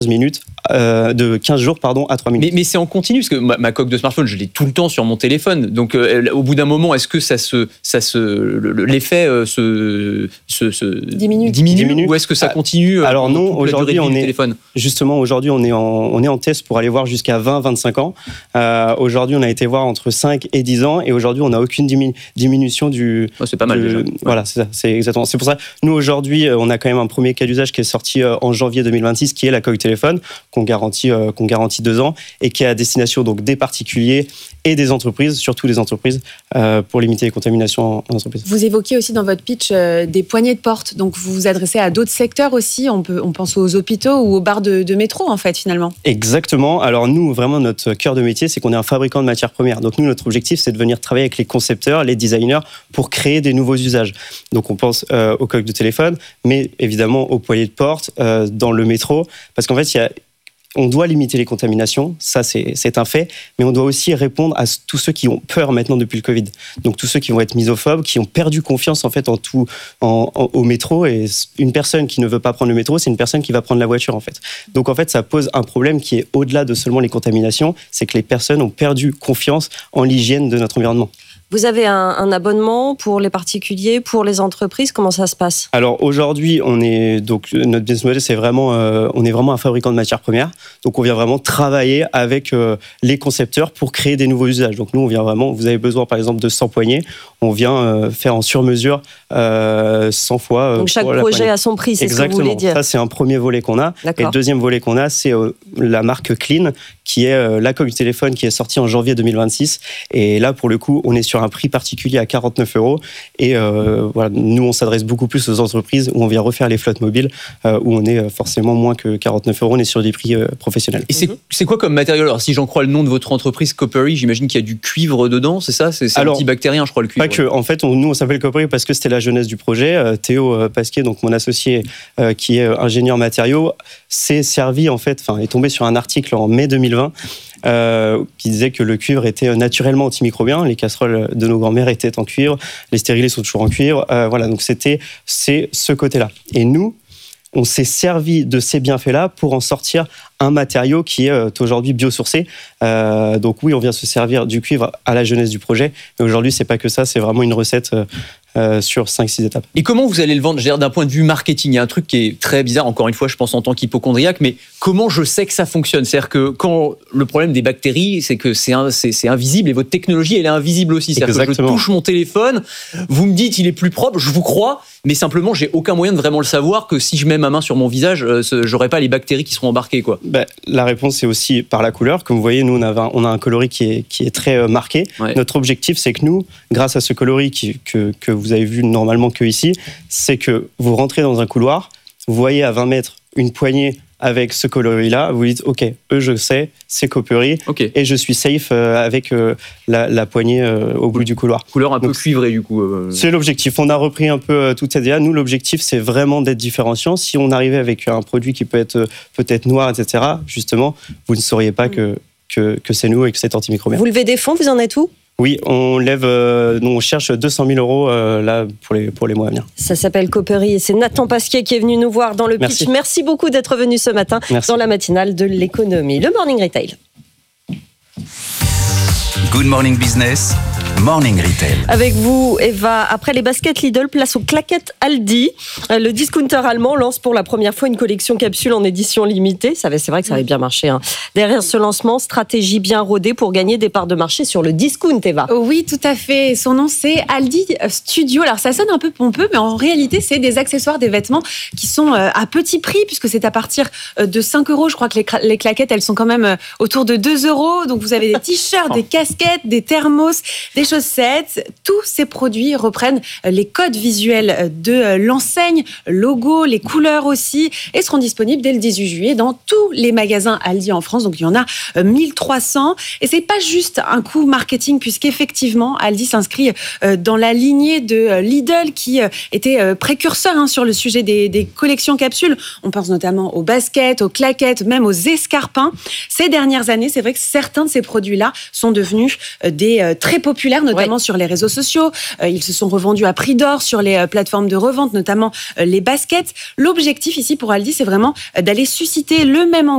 minutes, de 15 jours à 3 minutes. Mais c'est en continu, parce que ma coque de smartphone, je l'ai tout le temps sur mon téléphone. Donc, au bout d'un moment, est-ce que l'effet diminue ou est-ce que ça continue? Alors non, aujourd'hui, aujourd'hui, on est en test pour aller voir jusqu'à 20-25 ans. Aujourd'hui, on a été voir entre 5 et 10 ans, et aujourd'hui, on n'a aucune diminution du... c'est pas mal déjà. Voilà, c'est ça, c'est exactement. C'est pour ça, nous, aujourd'hui, on a quand même un premier cas d'usage qui est sorti en janvier 2026, qui est la coque téléphone, qu'on garantit 2 ans, et qui est à destination donc des particuliers et des entreprises, surtout les entreprises, pour limiter les contaminations en entreprise. Vous évoquez aussi dans votre pitch des poignées de porte, donc vous vous adressez à d'autres secteurs aussi, on pense aux hôpitaux ou aux bars de métro en fait finalement. Exactement, alors nous vraiment notre cœur de métier c'est qu'on est un fabricant de matières premières, donc nous notre objectif c'est de venir travailler avec les concepteurs, les designers pour créer des nouveaux usages. Donc on pense aux coques de téléphone, mais évidemment aux poignées de porte, dans le métro, parce qu'en fait on doit limiter les contaminations, ça c'est un fait, mais on doit aussi répondre à tous ceux qui ont peur maintenant depuis le Covid. Donc tous ceux qui vont être misophobes, qui ont perdu confiance en fait au métro, et une personne qui ne veut pas prendre le métro, c'est une personne qui va prendre la voiture en fait. Donc en fait ça pose un problème qui est au-delà de seulement les contaminations, c'est que les personnes ont perdu confiance en l'hygiène de notre environnement. Vous avez un abonnement pour les particuliers, pour les entreprises, comment ça se passe? Alors aujourd'hui, notre business model, c'est vraiment, on est vraiment un fabricant de matières premières. Donc on vient vraiment travailler avec les concepteurs pour créer des nouveaux usages. Donc nous, on vient vraiment, vous avez besoin par exemple de 100 poignées, on vient faire en sur-mesure 100 fois. Donc chaque projet a son prix, c'est ce que vous voulez dire. Ça c'est un premier volet qu'on a. D'accord. Et le deuxième volet qu'on a, c'est la marque Clean, qui est la coque du téléphone qui est sortie en janvier 2026. Et là, pour le coup, on est sur un prix particulier à 49 €. Et voilà, nous, on s'adresse beaucoup plus aux entreprises où on vient refaire les flottes mobiles, où on est forcément moins que 49 €. On est sur des prix professionnels. Et c'est quoi comme matériau? Alors, si j'en crois le nom de votre entreprise, Coppery, j'imagine qu'il y a du cuivre dedans, c'est ça? C'est antibactérien, je crois, le cuivre. Pas que. En fait, nous, on s'appelle Coppery parce que c'était la jeunesse du projet. Théo Pasquier, donc mon associé, qui est ingénieur matériaux, est tombé sur un article en mai 2020 qui disait que le cuivre était naturellement antimicrobien. Les casseroles de nos grands-mères étaient en cuivre, les stérilés sont toujours en cuivre. Voilà, donc c'est ce côté-là. Et nous, on s'est servi de ces bienfaits-là pour en sortir un matériau qui est aujourd'hui biosourcé. Donc oui, on vient se servir du cuivre à la jeunesse du projet. Mais aujourd'hui, c'est pas que ça, c'est vraiment une recette sur 5-6 étapes. Et comment vous allez le vendre? D'un point de vue marketing, il y a un truc qui est très bizarre, encore une fois, je pense en tant qu'hypocondriaque, mais comment je sais que ça fonctionne? C'est-à-dire que quand le problème des bactéries, c'est que c'est invisible, et votre technologie, elle est invisible aussi. C'est-à-dire Exactement. que je touche mon téléphone, vous me dites il est plus propre, je vous crois, mais simplement, j'ai aucun moyen de vraiment le savoir que si je mets ma main sur mon visage, j'aurai pas les bactéries qui seront embarquées, quoi. La réponse, c'est aussi par la couleur. Comme vous voyez, nous, on a un coloris qui est très marqué. Ouais. Notre objectif, c'est que nous, grâce à ce coloris que vous avez vu normalement que ici, c'est que vous rentrez dans un couloir, vous voyez à 20 mètres une poignée avec ce coloris-là, vous dites, OK, je sais, c'est Coppery, okay. Et je suis safe avec la poignée au bout du couloir. Couleur un peu cuivrée, du coup. C'est l'objectif. On a repris un peu toute cette idée. Nous, l'objectif, c'est vraiment d'être différenciant. Si on arrivait avec un produit qui peut être peut-être noir, etc., justement, vous ne sauriez pas que c'est nous et que c'est antimicrobien. Vous levez des fonds, vous en êtes où ? Oui, on cherche 200 000 € là, pour les mois à venir. Ça s'appelle Coppery et c'est Nathan Pasquier qui est venu nous voir dans le pitch. Merci beaucoup d'être venu ce matin dans la matinale de l'économie. Le Morning Retail. Good Morning Business, Morning Retail. Avec vous, Eva, après les baskets Lidl, place aux claquettes Aldi. Le discounter allemand lance pour la première fois une collection capsule en édition limitée. C'est vrai que ça avait bien marché. Hein. Derrière ce lancement, stratégie bien rodée pour gagner des parts de marché sur le discount, Eva. Oui, tout à fait. Son nom, c'est Aldi Studio. Alors, ça sonne un peu pompeux, mais en réalité, c'est des accessoires, des vêtements qui sont à petit prix, puisque c'est à partir de 5 €. Je crois que les claquettes, elles sont quand même autour de 2 €. Donc, vous avez des t-shirts, des casquettes, des thermos, des chaussettes. Tous ces produits reprennent les codes visuels de l'enseigne, logo, les couleurs aussi, et seront disponibles dès le 18 juillet dans tous les magasins Aldi en France. Donc, il y en a 1300. Et c'est pas juste un coup marketing, puisqu'effectivement, Aldi s'inscrit dans la lignée de Lidl, qui était précurseur sur le sujet des collections capsules. On pense notamment aux baskets, aux claquettes, même aux escarpins. Ces dernières années, c'est vrai que certains de ces produits-là sont devenus des très populaires, notamment sur les réseaux sociaux. Ils se sont revendus à prix d'or sur les plateformes de revente, notamment les baskets. L'objectif ici pour Aldi, c'est vraiment d'aller susciter le même engouement